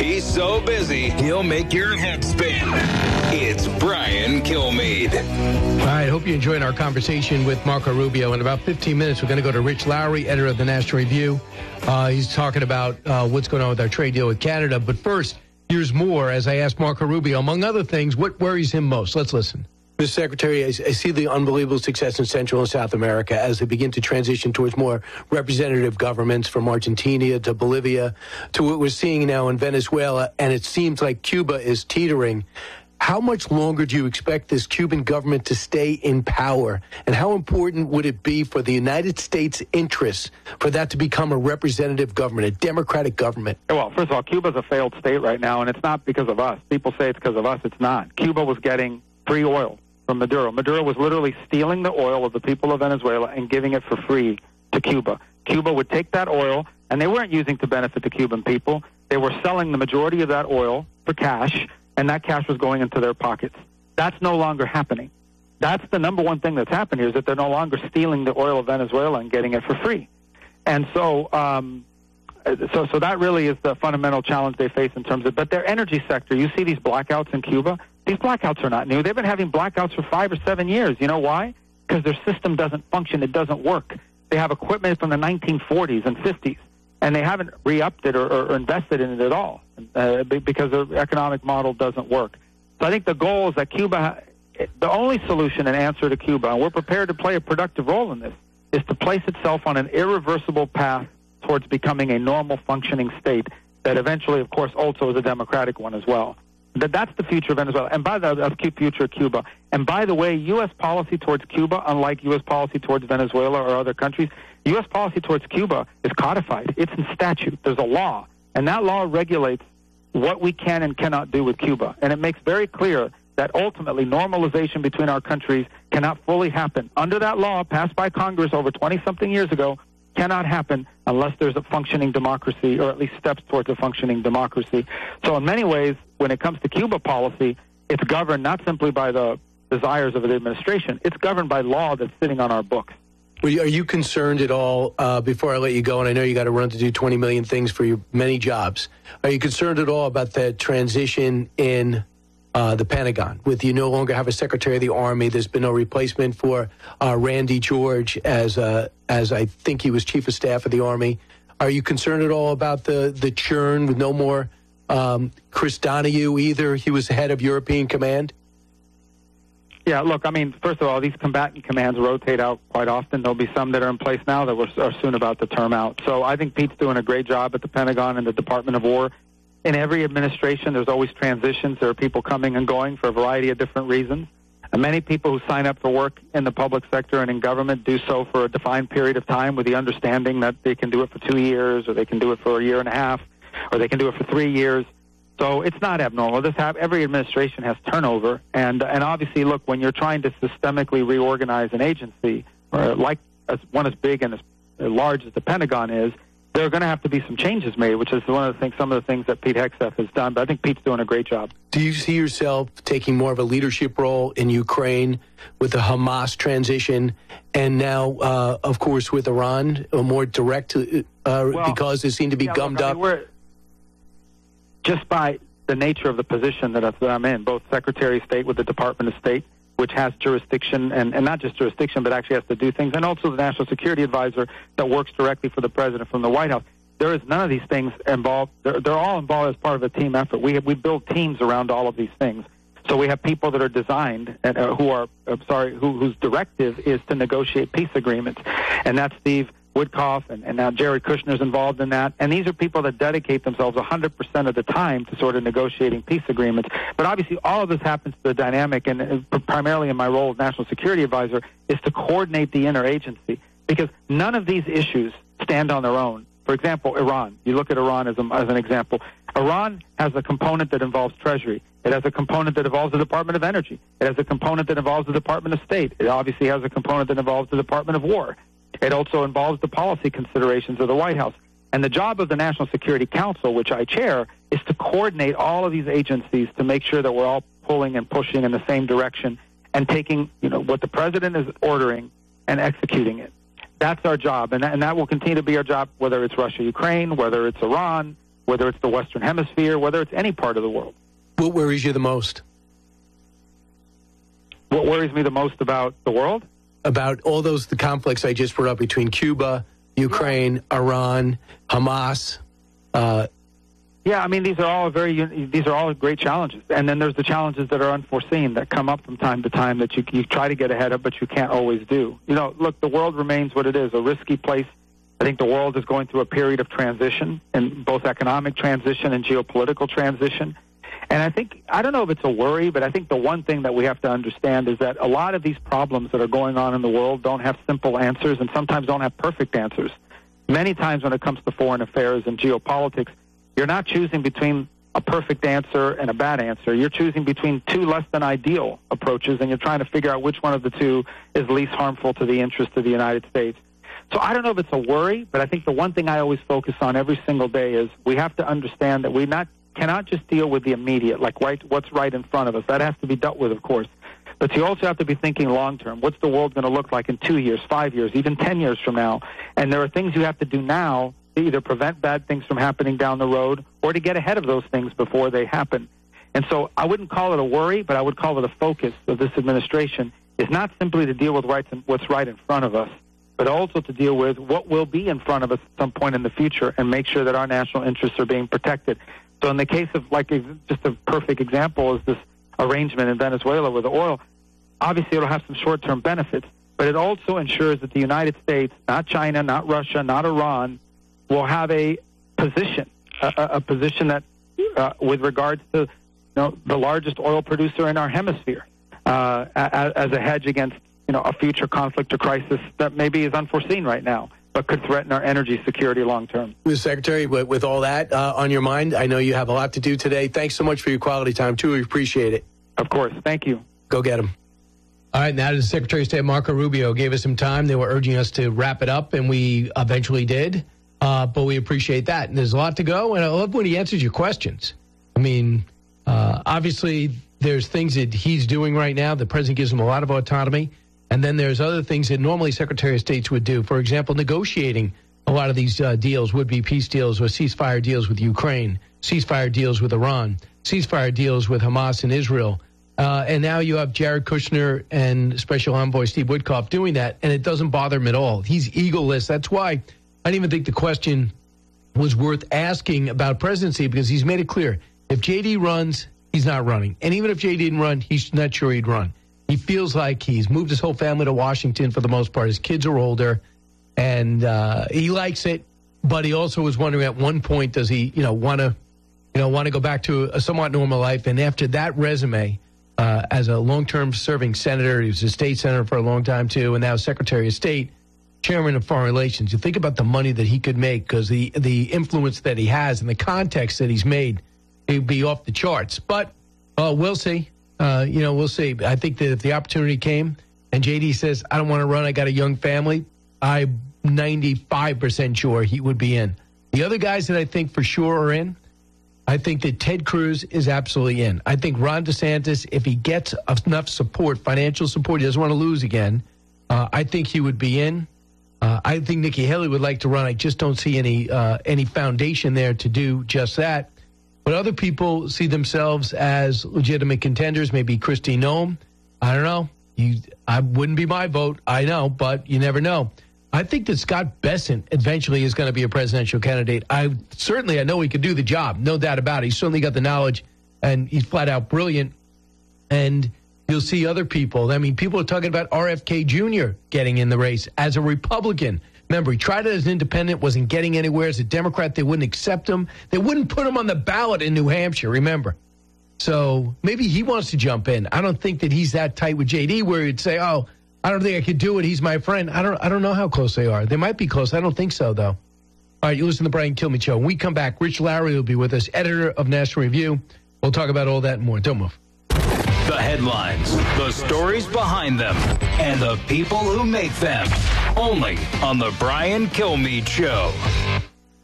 He's so busy, he'll make your head spin. It's Brian Kilmeade. All right, hope you enjoyed our conversation with Marco Rubio. In about 15 minutes, we're going to go to Rich Lowry, editor of the National Review. He's talking about what's going on with our trade deal with Canada. But first, here's more as I asked Marco Rubio, among other things, what worries him most. Let's listen. Mr. Secretary, I see the unbelievable success in Central and South America as they begin to transition towards more representative governments, from Argentina to Bolivia to what we're seeing now in Venezuela, and it seems like Cuba is teetering. How much longer do you expect this Cuban government to stay in power, and how important would it be for the United States' interests for that to become a representative government, a democratic government? Well, first of all, Cuba's a failed state right now, and it's not because of us. People say it's because of us. It's not. Cuba was getting free oil from Maduro. Maduro was literally stealing the oil of the people of Venezuela and giving it for free to Cuba. Cuba would take that oil, and they weren't using to benefit the Cuban people. They were selling the majority of that oil for cash, and that cash was going into their pockets. That's no longer happening. That's the number one thing that's happened here, is that they're no longer stealing the oil of Venezuela and getting it for free. And so so that really is the fundamental challenge they face in terms of, but their energy sector, you see these blackouts in Cuba. These blackouts are not new. They've been having blackouts for 5 or 7 years. You know why? Because their system doesn't function. It doesn't work. They have equipment from the 1940s and 50s, and they haven't re-upped it or invested in it at all because their economic model doesn't work. So I think the goal is that Cuba, the only solution and answer to Cuba, and we're prepared to play a productive role in this, is to place itself on an irreversible path towards becoming a normal functioning state that eventually, of course, also is a democratic one as well. That's the future of Venezuela, and future of Cuba. And by the way, U.S. policy towards Cuba, unlike U.S. policy towards Venezuela or other countries, U.S. policy towards Cuba is codified. It's in statute. There's a law, and that law regulates what we can and cannot do with Cuba. And it makes very clear that ultimately normalization between our countries cannot fully happen. Under that law passed by Congress over 20-something years ago, cannot happen unless there's a functioning democracy, or at least steps towards a functioning democracy. So in many ways, when it comes to Cuba policy, it's governed not simply by the desires of the administration, it's governed by law that's sitting on our books. Are you concerned at all, before I let you go, and I know you got to run to do 20 million things for your many jobs, are you concerned at all about the transition in the Pentagon? With you no longer have a Secretary of the Army, there's been no replacement for Randy George as I think he was Chief of Staff of the Army. Are you concerned at all about the churn with no more Chris Donahue either? He was the head of European Command. Yeah, look, I mean, first of all, these combatant commands rotate out quite often. There'll be some that are in place now that are soon about to term out. So I think Pete's doing a great job at the Pentagon and the Department of War. In every administration, there's always transitions. There are people coming and going for a variety of different reasons. And many people who sign up for work in the public sector and in government do so for a defined period of time with the understanding that they can do it for 2 years, or they can do it for a year and a half, or they can do it for 3 years. So it's not abnormal. Every administration has turnover. And obviously, look, when you're trying to systemically reorganize an agency, or like one as big and as large as the Pentagon is, there are going to have to be some changes made, which is some of the things that Pete Hegseth has done. But I think Pete's doing a great job. Do you see yourself taking more of a leadership role in Ukraine with the Hamas transition, and now, of course, with Iran, more direct, because they seem to be gummed up? Just by the nature of the position that I'm in, both Secretary of State with the Department of State, which has jurisdiction, and not just jurisdiction, but actually has to do things, and also the National Security Advisor that works directly for the President from the White House. There is none of these things involved. They're all involved as part of a team effort. We build teams around all of these things. So we have people that are designed and whose directive is to negotiate peace agreements, and that's Steve Woodcoff, and now Jared Kushner's involved in that. And these are people that dedicate themselves 100% of the time to sort of negotiating peace agreements. But obviously all of this happens to the dynamic, and primarily in my role as National Security Advisor, is to coordinate the interagency, because none of these issues stand on their own. For example, Iran. You look at Iran as an example. Iran has a component that involves Treasury. It has a component that involves the Department of Energy. It has a component that involves the Department of State. It obviously has a component that involves the Department of War. It also involves the policy considerations of the White House. And the job of the National Security Council, which I chair, is to coordinate all of these agencies to make sure that we're all pulling and pushing in the same direction and taking, what the president is ordering and executing it. That's our job, and that will continue to be our job, whether it's Russia, Ukraine, whether it's Iran, whether it's the Western Hemisphere, whether it's any part of the world. What worries you the most? What worries me the most about the world? About all the conflicts I just brought up between Cuba, Ukraine, Iran, Hamas. Yeah, I mean, these are all great challenges. And then there's the challenges that are unforeseen that come up from time to time that you try to get ahead of, but you can't always do. You know, look, the world remains what it is, a risky place. I think the world is going through a period of transition, and both economic transition and geopolitical transition. And I don't know if it's a worry, but I think the one thing that we have to understand is that a lot of these problems that are going on in the world don't have simple answers and sometimes don't have perfect answers. Many times when it comes to foreign affairs and geopolitics, you're not choosing between a perfect answer and a bad answer. You're choosing between two less than ideal approaches, and you're trying to figure out which one of the two is least harmful to the interest of the United States. So I don't know if it's a worry, but I think the one thing I always focus on every single day is we have to understand that we cannot just deal with the immediate, like what's right in front of us. That has to be dealt with, of course. But you also have to be thinking long term. What's the world going to look like in 2 years, 5 years, even 10 years from now? And there are things you have to do now to either prevent bad things from happening down the road or to get ahead of those things before they happen. And so I wouldn't call it a worry, but I would call it a focus of this administration is not simply to deal with what's right in front of us, but also to deal with what will be in front of us at some point in the future and make sure that our national interests are being protected. So in the case of, just a perfect example is this arrangement in Venezuela with the oil, obviously it'll have some short-term benefits, but it also ensures that the United States, not China, not Russia, not Iran, will have a position that, with regards to the largest oil producer in our hemisphere, as a hedge against a future conflict or crisis that maybe is unforeseen right now, but could threaten our energy security long term. Mr. Secretary, with all that on your mind, I know you have a lot to do today. Thanks so much for your quality time, too. We appreciate it. Of course. Thank you. Go get him. All right, now the Secretary of State, Marco Rubio, gave us some time. They were urging us to wrap it up, and we eventually did. But we appreciate that. And there's a lot to go, and I love when he answers your questions. I mean, obviously, there's things that he's doing right now. The president gives him a lot of autonomy. And then there's other things that normally Secretary of States would do. For example, negotiating a lot of these deals, would-be peace deals or ceasefire deals with Ukraine, ceasefire deals with Iran, ceasefire deals with Hamas and Israel. And now you have Jared Kushner and Special Envoy Steve Witkoff doing that, and it doesn't bother him at all. He's egoless. That's why I didn't even think the question was worth asking about presidency, because he's made it clear. If J.D. runs, he's not running. And even if J.D. didn't run, he's not sure he'd run. He feels like he's moved his whole family to Washington for the most part. His kids are older, and he likes it. But he also was wondering at one point, does he, want to go back to a somewhat normal life? And after that resume, as a long-term serving senator, he was a state senator for a long time too, and now Secretary of State, Chairman of Foreign Relations. You think about the money that he could make, because the influence that he has and the context that he's made, he'd be off the charts. But we'll see. We'll see. I think that if the opportunity came and J.D. says, I don't want to run, I got a young family, I'm 95% sure he would be in. The other guys that I think for sure are in, I think that Ted Cruz is absolutely in. I think Ron DeSantis, if he gets enough support, financial support, he doesn't want to lose again, I think he would be in. I think Nikki Haley would like to run. I just don't see any foundation there to do just that. But other people see themselves as legitimate contenders, maybe Kristi Noem. I don't know. I wouldn't be my vote, I know, but you never know. I think that Scott Bessent eventually is going to be a presidential candidate. I know he could do the job, no doubt about it. He's certainly got the knowledge, and he's flat out brilliant. And you'll see other people. I mean, people are talking about RFK Jr. getting in the race as a Republican. Remember, he tried it as an independent, wasn't getting anywhere. As a Democrat, they wouldn't accept him. They wouldn't put him on the ballot in New Hampshire, remember. So maybe he wants to jump in. I don't think that he's that tight with J.D. where he'd say, oh, I don't think I could do it. He's my friend. I don't know how close they are. They might be close. I don't think so, though. All right, you listen to the Brian Kilmeade Show. When we come back, Rich Lowry will be with us, editor of National Review. We'll talk about all that and more. Don't move. The headlines, the stories behind them, and the people who make them. Only on the Brian Kilmeade Show.